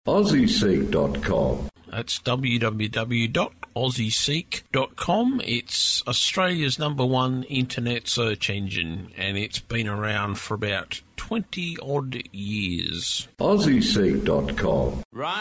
AussieSeek.com. That's www.aussieseek.com. It's Australia's #1 internet search engine, and it's been around for about 20-odd years. AussieSeek.com. Right.